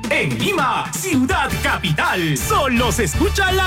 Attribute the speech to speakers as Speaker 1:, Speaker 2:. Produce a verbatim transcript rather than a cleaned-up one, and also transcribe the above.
Speaker 1: En Lima, ciudad capital, solo se escucha la